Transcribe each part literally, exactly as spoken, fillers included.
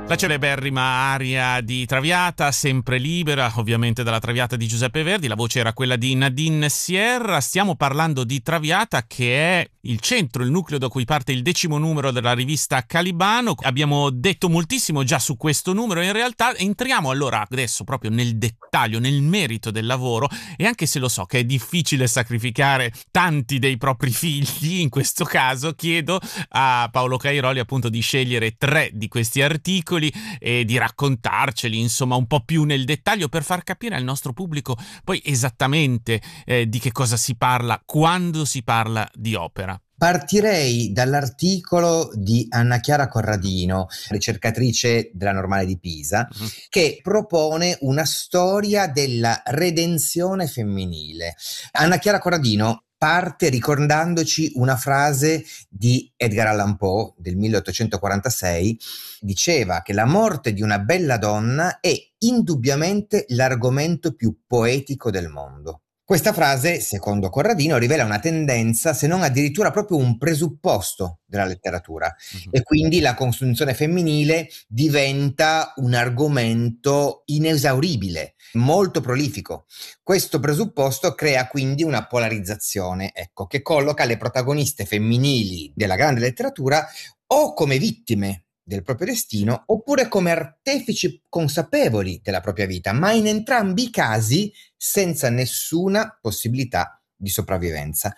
La celeberrima aria di Traviata, sempre libera, ovviamente dalla Traviata di Giuseppe Verdi, la voce era quella di Nadine Sierra. Stiamo parlando di Traviata, che è il centro, il nucleo da cui parte il decimo numero della rivista Calibano. Abbiamo detto moltissimo già su questo numero, in realtà entriamo allora adesso proprio nel dettaglio, nel merito del lavoro, e anche se lo so che è difficile sacrificare tanti dei propri figli, in questo caso chiedo a Paolo Cairoli appunto di scegliere tre di questi articoli e di raccontarceli insomma un po' più nel dettaglio per far capire al nostro pubblico poi esattamente eh, di che cosa si parla quando si parla di opera. Partirei dall'articolo di Anna Chiara Corradino, ricercatrice della Normale di Pisa, uh-huh. che propone una storia della redenzione femminile. Anna Chiara Corradino parte ricordandoci una frase di Edgar Allan Poe del milleottocentoquarantasei. Diceva che la morte di una bella donna è indubbiamente l'argomento più poetico del mondo. Questa frase, secondo Corradino, rivela una tendenza, se non addirittura proprio un presupposto della letteratura, uh-huh. e quindi la consunzione femminile diventa un argomento inesauribile, molto prolifico. Questo presupposto crea quindi una polarizzazione, ecco, che colloca le protagoniste femminili della grande letteratura o come vittime del proprio destino oppure come artefici consapevoli della propria vita, ma in entrambi i casi senza nessuna possibilità di sopravvivenza.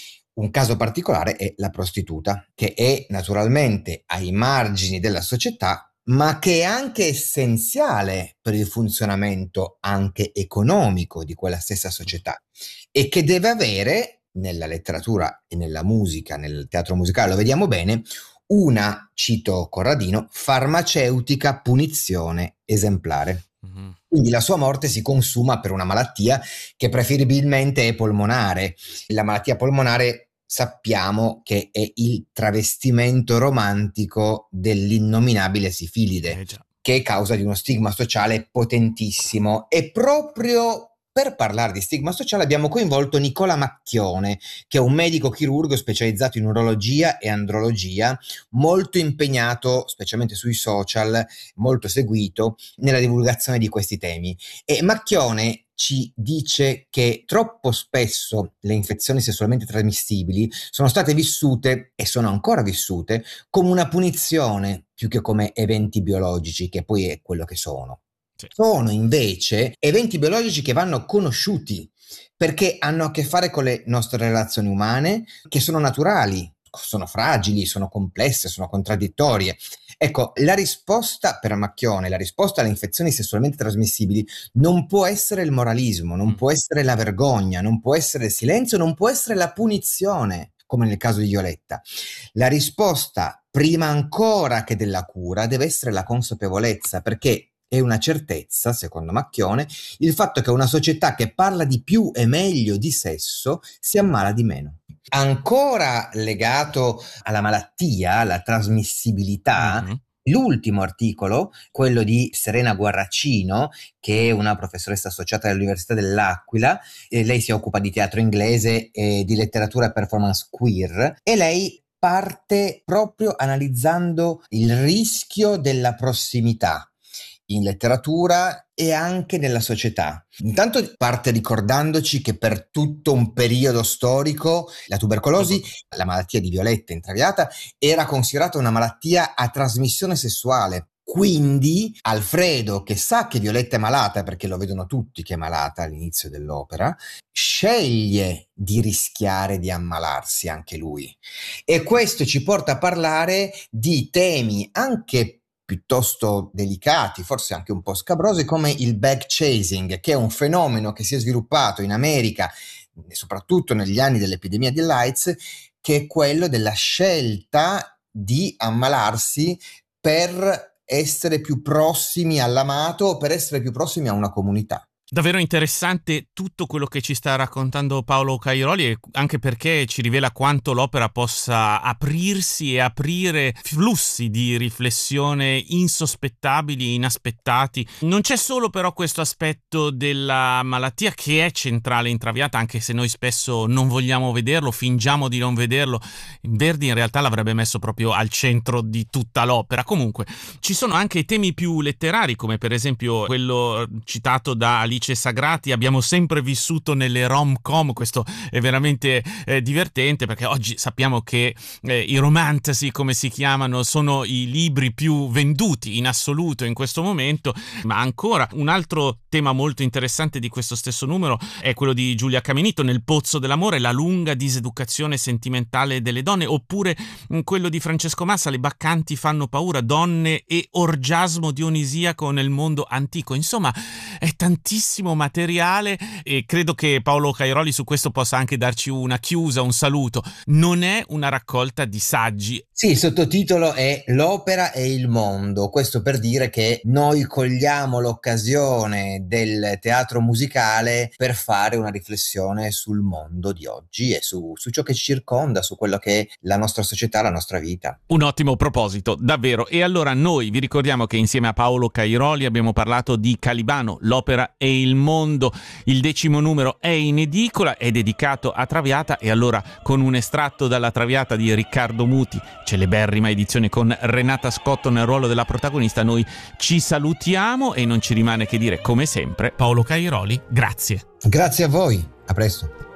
Un caso particolare è la prostituta, che è naturalmente ai margini della società, ma che è anche essenziale per il funzionamento anche economico di quella stessa società e che deve avere, nella letteratura e nella musica, nel teatro musicale lo vediamo bene, una, cito Corradino, farmaceutica punizione esemplare. Mm-hmm. Quindi la sua morte si consuma per una malattia che preferibilmente è polmonare. La malattia polmonare sappiamo che è il travestimento romantico dell'innominabile sifilide, eh che è causa di uno stigma sociale potentissimo. E proprio per parlare di stigma sociale abbiamo coinvolto Nicola Macchione, che è un medico chirurgo specializzato in urologia e andrologia, molto impegnato, specialmente sui social, molto seguito nella divulgazione di questi temi. E Macchione ci dice che troppo spesso le infezioni sessualmente trasmissibili sono state vissute, e sono ancora vissute, come una punizione più che come eventi biologici, che poi è quello che sono. Sono invece eventi biologici che vanno conosciuti perché hanno a che fare con le nostre relazioni umane, che sono naturali, sono fragili, sono complesse, sono contraddittorie. Ecco, la risposta per Macchione, la risposta alle infezioni sessualmente trasmissibili non può essere il moralismo, non può essere la vergogna, non può essere il silenzio, non può essere la punizione, come nel caso di Violetta. La risposta, prima ancora che della cura, deve essere la consapevolezza, perché è una certezza, secondo Macchione, il fatto che una società che parla di più e meglio di sesso si ammala di meno. Ancora legato alla malattia, alla trasmissibilità, mm-hmm. l'ultimo articolo, quello di Serena Guarracino, che è una professoressa associata all'Università dell'Aquila, e lei si occupa di teatro inglese e di letteratura e performance queer, e lei parte proprio analizzando il rischio della prossimità in letteratura e anche nella società. Intanto parte ricordandoci che per tutto un periodo storico la tubercolosi, la malattia di Violetta in Traviata, era considerata una malattia a trasmissione sessuale. Quindi Alfredo, che sa che Violetta è malata, perché lo vedono tutti che è malata all'inizio dell'opera, sceglie di rischiare di ammalarsi anche lui. E questo ci porta a parlare di temi anche piuttosto delicati, forse anche un po' scabrosi, come il bag chasing, che è un fenomeno che si è sviluppato in America, soprattutto negli anni dell'epidemia dell'AIDS, che è quello della scelta di ammalarsi per essere più prossimi all'amato o per essere più prossimi a una comunità. Davvero interessante tutto quello che ci sta raccontando Paolo Cairoli, e anche perché ci rivela quanto l'opera possa aprirsi e aprire flussi di riflessione insospettabili, inaspettati. Non c'è solo però questo aspetto della malattia che è centrale in Traviata, anche se noi spesso non vogliamo vederlo, fingiamo di non vederlo. Verdi in realtà l'avrebbe messo proprio al centro di tutta l'opera. Comunque ci sono anche i temi più letterari, come per esempio quello citato da Alice Sagrati. Abbiamo sempre vissuto nelle rom-com, questo è veramente eh, divertente, perché oggi sappiamo che eh, i romantasy, come si chiamano, sono i libri più venduti in assoluto in questo momento. Ma ancora un altro tema molto interessante di questo stesso numero è quello di Giulia Caminito, Nel pozzo dell'amore, la lunga diseducazione sentimentale delle donne, oppure mh, quello di Francesco Massa, Le baccanti fanno paura, donne e orgiasmo dionisiaco nel mondo antico. Insomma, è tantissimo materiale, e credo che Paolo Cairoli su questo possa anche darci una chiusa, un saluto. Non è una raccolta di saggi. Sì, il sottotitolo è L'opera e il mondo, questo per dire che noi cogliamo l'occasione del teatro musicale per fare una riflessione sul mondo di oggi e su, su ciò che ci circonda, su quello che è la nostra società, la nostra vita. Un ottimo proposito, davvero. E allora noi vi ricordiamo che insieme a Paolo Cairoli abbiamo parlato di Calibano, l'opera e il mondo. Il decimo numero è in edicola, è dedicato a Traviata, e allora con un estratto dalla Traviata di Riccardo Muti, celeberrima edizione con Renata Scotto nel ruolo della protagonista, noi ci salutiamo e non ci rimane che dire, come sempre, Paolo Cairoli, grazie. Grazie a voi, a presto.